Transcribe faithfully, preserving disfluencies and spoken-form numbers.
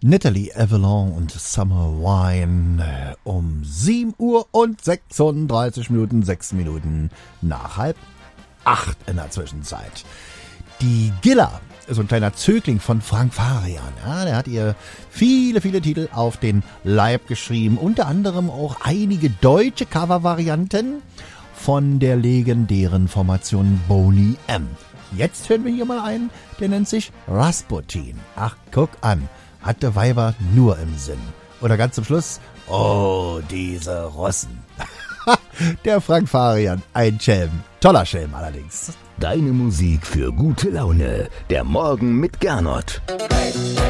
Natalie Avalon und Summer Wine um sieben Uhr und sechsunddreißig Minuten, sechs Minuten nach halb acht in der Zwischenzeit. Die Gilla, so ein kleiner Zögling von Frank Farian, ja, der hat ihr viele, viele Titel auf den Leib geschrieben, unter anderem auch einige deutsche Covervarianten von der legendären Formation Boney M. Jetzt hören wir hier mal einen, der nennt sich Rasputin. Ach, guck an. Hatte Weiber nur im Sinn. Oder ganz zum Schluss, oh, diese Russen. Der Frank Farian, ein Schelm. Toller Schelm allerdings. Deine Musik für gute Laune. Der Morgen mit Gernot.